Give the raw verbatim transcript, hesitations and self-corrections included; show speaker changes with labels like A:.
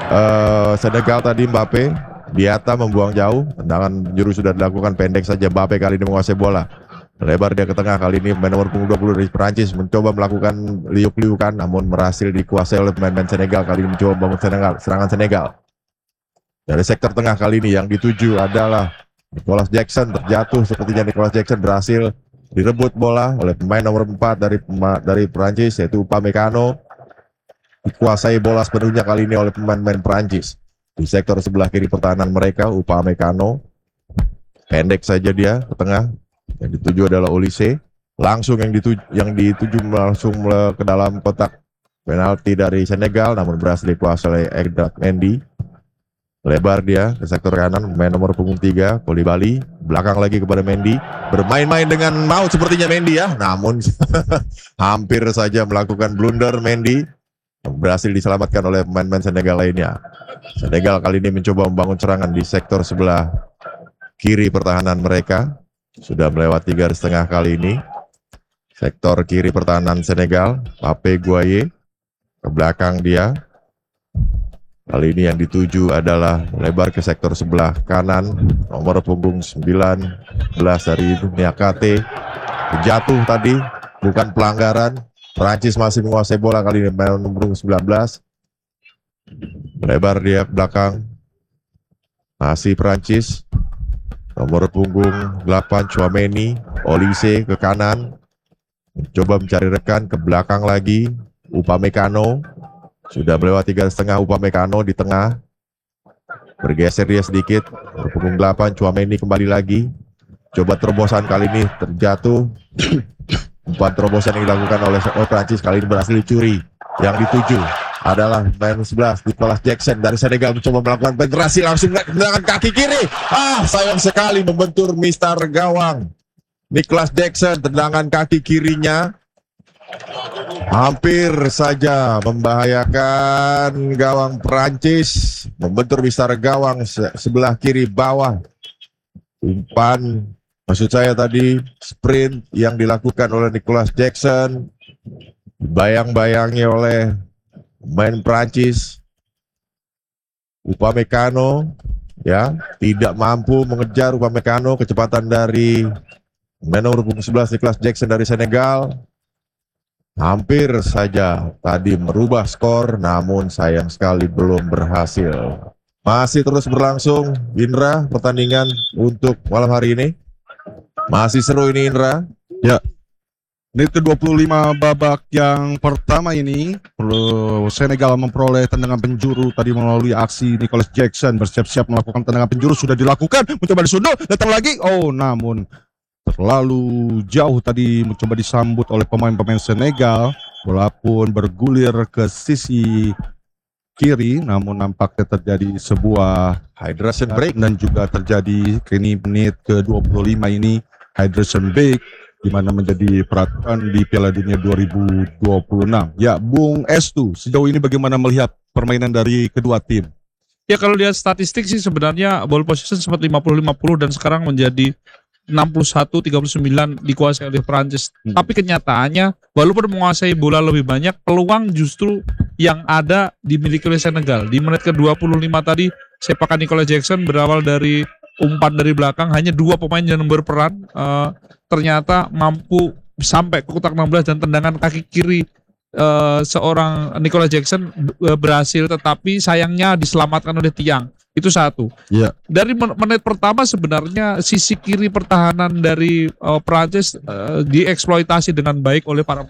A: uh, Senegal tadi Mbappe. Diata membuang jauh, tendangan penjuru sudah dilakukan, pendek saja Mbappe kali ini menguasai bola. Lebar dia ke tengah, kali ini pemain nomor punggung dua puluh dari Perancis mencoba melakukan liuk-liukan namun berhasil dikuasai oleh pemain-pemain Senegal. Kali ini mencoba membangun Senegal, serangan Senegal. Dari sektor tengah kali ini yang dituju adalah Nicolas Jackson, terjatuh sepertinya Nicolas Jackson, berhasil direbut bola oleh pemain nomor empat dari dari Perancis yaitu Upamecano. Dikuasai bola sepenuhnya kali ini oleh pemain-pemain Perancis. Di sektor sebelah kiri pertahanan mereka, Upamecano pendek saja dia ke tengah. Yang dituju adalah Olise. Langsung yang dituju, yang dituju langsung ke dalam kotak penalti dari Senegal, namun berhasil dikuasai oleh Edouard Mendy. Lebar dia ke sektor kanan, pemain nomor punggung tiga, Koulibaly. Belakang lagi kepada Mendy. Bermain-main dengan maut sepertinya Mendy ya. Namun hampir saja melakukan blunder Mendy. Berhasil diselamatkan oleh pemain-pemain Senegal lainnya. Senegal kali ini mencoba membangun serangan di sektor sebelah kiri pertahanan mereka. Sudah melewati garis tengah kali ini. Sektor kiri pertahanan Senegal, Pape Gueye ke belakang dia. Kali ini yang dituju adalah lebar ke sektor sebelah kanan, nomor punggung sembilan belas dari Niakate. Jatuh tadi, bukan pelanggaran. Perancis masih menguasai bola kali ini, nomor punggung sembilan belas. Lebar dia ke belakang. Masih Perancis. Nomor punggung delapan Tchouaméni. Olise ke kanan. Coba mencari rekan ke belakang lagi. Upamecano. Sudah melewati garis tengah, Upamecano di tengah. Bergeser dia sedikit. Nomor punggung delapan Tchouaméni kembali lagi. Coba terobosan kali ini terjatuh. Empat terobosan yang dilakukan oleh Perancis kali ini berhasil dicuri. Yang dituju adalah pemain sebelas Nicolas Jackson dari Senegal, mencoba melakukan penetrasi langsung dengan kaki kiri. Ah, sayang sekali membentur mister gawang. Nicolas Jackson, tendangan kaki kirinya hampir saja membahayakan gawang Perancis, membentur mister gawang sebelah kiri bawah. Umpan, maksud saya tadi sprint yang dilakukan oleh Nicolas Jackson, bayang-bayangi oleh pemain Prancis. Upamecano ya tidak mampu mengejar Upamecano, kecepatan dari pemain nomor sebelas Nicolas Jackson dari Senegal hampir saja tadi merubah skor, namun sayang sekali belum berhasil. Masih terus berlangsung Indra pertandingan untuk malam hari ini. Masih seru ini Indra.
B: Ya. Menit ke dua puluh lima babak yang pertama ini, Senegal memperoleh tendangan penjuru tadi melalui aksi Nicolas Jackson, bersiap-siap melakukan tendangan penjuru, sudah dilakukan, mencoba disundul, datang lagi, oh namun terlalu jauh tadi mencoba disambut oleh pemain-pemain Senegal, bola pun bergulir ke sisi kiri, namun nampaknya terjadi sebuah
A: hydration break
B: dan juga terjadi kini menit ke dua puluh lima ini hydration break, di mana menjadi peraturan di Piala Dunia dua ribu dua puluh enam. Ya, Bung Estu, sejauh ini bagaimana melihat permainan dari kedua tim?
C: Ya, kalau lihat statistik sih sebenarnya ball possession sempat lima puluh lima puluh dan sekarang menjadi enam puluh satu tiga puluh sembilan dikuasai oleh Prancis. Hmm. Tapi kenyataannya walaupun menguasai bola lebih banyak, peluang justru yang ada dimiliki oleh Senegal. Di menit ke dua puluh lima tadi sepakan Nicolas Jackson berawal dari umpan dari belakang, hanya dua pemain yang berperan uh, ternyata mampu sampai ke kotak enam belas dan tendangan kaki kiri uh, seorang Nicolas Jackson uh, berhasil, tetapi sayangnya diselamatkan oleh tiang. Itu satu. Yeah. Dari menit pertama sebenarnya sisi kiri pertahanan dari uh, Prancis uh, dieksploitasi dengan baik oleh para